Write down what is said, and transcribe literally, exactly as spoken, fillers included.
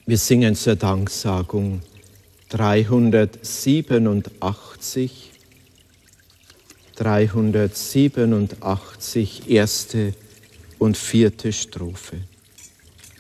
Wir singen zur Danksagung dreihundertsiebenundachtzig, dreihundertsiebenundachtzig, erste und vierte Strophe.